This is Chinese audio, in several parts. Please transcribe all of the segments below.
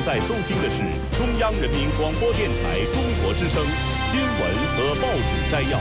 在收听的是中央人民广播电台中国之声新闻和报纸摘要。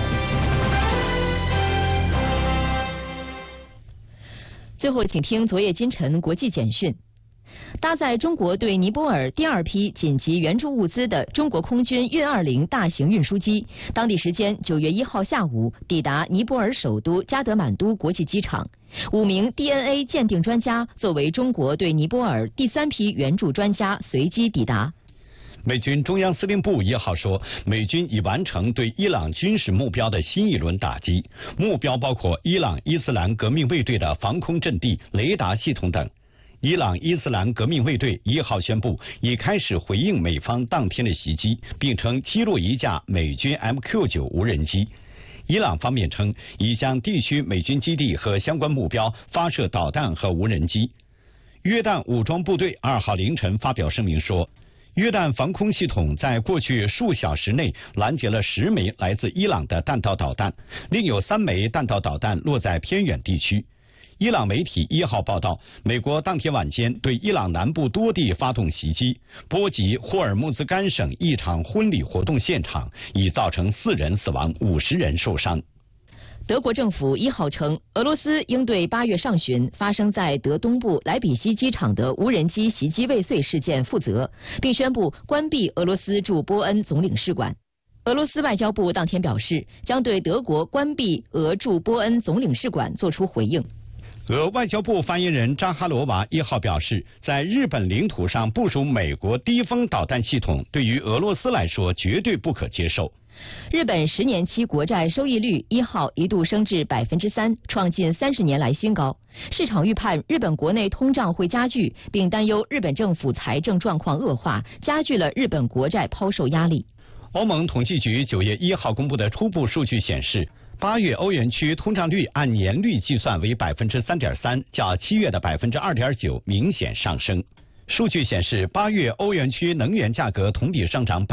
最后，请听昨夜今晨国际简讯。搭载中国对尼泊尔第二批紧急援助物资的中国空军运20大型运输机，当地时间9月1号下午抵达尼泊尔首都加德满都国际机场。5名 DNA 鉴定专家作为中国对尼泊尔第3批援助专家随机抵达。 美军中央司令部1号说，美军已完成对伊朗军事目标的新一轮打击，目标包括伊朗伊斯兰革命卫队的防空阵地、雷达系统等。伊朗伊斯兰革命卫队1号宣布，已开始回应美方当天的袭击，并称击落一架美军 MQ-9 无人机。伊朗方面称，已向地区美军基地和相关目标发射导弹和无人机。约旦武装部队2号凌晨发表声明说，约旦防空系统在过去数小时内拦截了10枚来自伊朗的弹道导弹，另有3枚弹道导弹落在偏远地区。伊朗媒体1号报道，美国当天晚间对伊朗南部多地发动袭击，波及霍尔木兹干省一场婚礼活动现场，已造成4人死亡，50人受伤。 德国政府1号称，俄罗斯应对8月上旬发生在德东部莱比锡机场的无人机袭击未遂事件负责，并宣布关闭俄罗斯驻波恩总领事馆。俄罗斯外交部当天表示，将对德国关闭俄驻波恩总领事馆作出回应。 俄外交部发言人扎哈罗娃1号表示，在日本领土上部署美国低风导弹系统，对于俄罗斯来说绝对不可接受。 日本10年期国债收益率1号一度升至3%，创近30年来新高。市场预判日本国内通胀会加剧，并担忧日本政府财政状况恶化，加剧了日本国债抛售压力。 欧盟统计局9月1号公布的初步数据显示，8月欧元区通胀率按年率计算为3.3%，较7月的2.9%明显上升。数据显示，8月欧元区能源价格同比上涨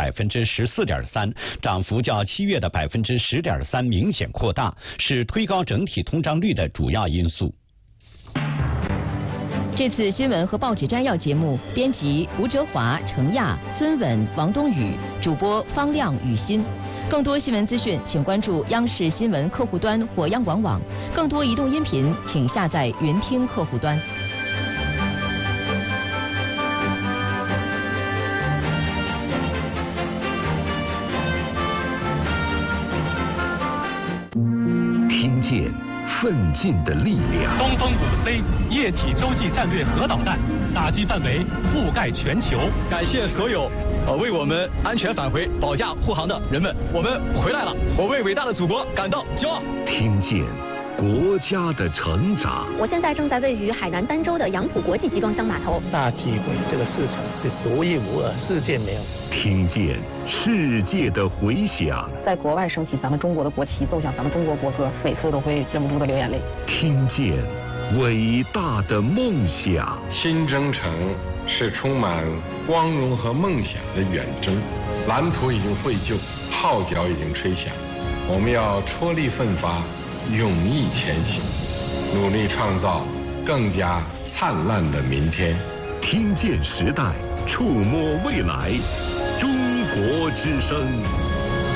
14.3%，涨幅较7月的10.3%明显扩大，是推高整体通胀率的主要因素。 这次新闻和报纸摘要节目，编辑吴哲华、程亚、孙稳、王冬雨，主播方亮、雨欣。更多新闻资讯，请关注央视新闻客户端或央广网。更多移动音频，请下载云听客户端。 听见奋进的力量。 东风5C 液体洲际战略核导弹打击范围覆盖全球。 感谢所有为我们安全返回保驾护航的人们，我们回来了，我为伟大的祖国感到骄傲。 听见国家的成长。 我现在正在位于海南儋州的杨浦国际集装箱码头。 大机会，这个市场是独一无二，世界没有。 听见世界的回响。 在国外升起咱们中国的国旗，奏响咱们中国国歌，每次都会忍不住的流眼泪。 听见伟大的梦想。 新征程是充满光荣和梦想的远征，蓝图已经绘就，号角已经吹响，我们要踔厉奋发，勇毅前行，努力创造更加灿烂的明天。 听见时代，触摸未来，中国之声。